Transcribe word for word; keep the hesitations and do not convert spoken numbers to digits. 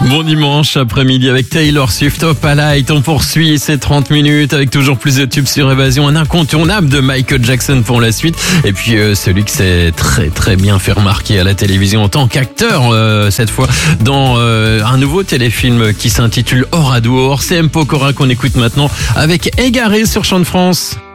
Bon dimanche après-midi avec Taylor Swift, Hop à Light. On poursuit ces trente minutes avec toujours plus de tubes sur Évasion. Un incontournable de Michael Jackson pour la suite. Et puis euh, celui qui s'est très très bien fait remarquer à la télévision en tant qu'acteur, euh, cette fois dans euh, un nouveau téléfilm qui s'intitule Oradour. C'est M. Pokora qu'on écoute maintenant avec Égaré sur Chant de France.